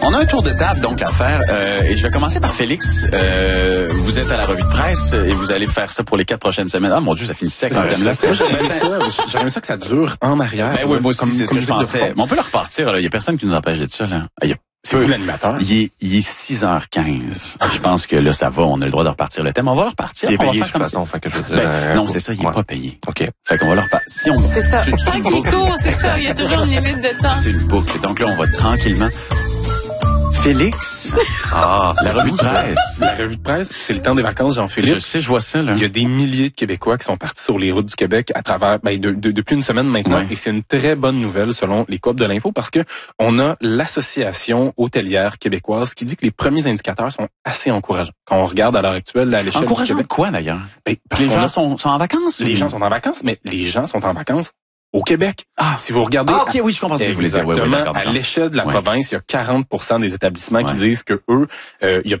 On a un tour de table donc à faire et je vais commencer par Félix. Vous êtes à la revue de presse et vous allez faire ça pour les 4 prochaines semaines. Ah mon Dieu, ça finit sec ce thème-là. J'aurais aimé ça que ça dure en arrière. Ben oui, moi aussi, c'est ce que je pensais. Mais on peut le repartir. Il y a personne qui nous empêche de ça. Là. C'est vous l'animateur. Il est 6h15. Je pense que là, ça va. On a le droit de repartir le thème. On va le repartir. Il est on payé va de faire toute comme façon. Fait que je veux dire, non, c'est ça. Il est pas payé. OK. Fait qu'on va le repartir. Si on... C'est ça. Nico, c'est ça. Il y a toujours une limite de temps. C'est une boucle. Donc là, on va tranquillement... Félix, la revue de presse. La revue de presse, c'est le temps des vacances, Jean-Philippe. Je sais, je vois ça, là. Il y a des milliers de Québécois qui sont partis sur les routes du Québec à travers, depuis une semaine maintenant. Ouais. Et c'est une très bonne nouvelle selon les coop de l'info parce que on a l'association hôtelière québécoise qui dit que les premiers indicateurs sont assez encourageants. Quand on regarde à l'heure actuelle, à l'échelle du Encourageant de Québec. quoi, d'ailleurs? Parce Les qu'on gens sont en vacances? les gens sont en vacances, mais les gens sont en vacances au Québec. Si vous regardez... OK, oui, je comprends ce que vous voulez dire. Exactement. Ouais, d'accord, à l'échelle de la province, il y a 40% des établissements qui disent que eux, il y a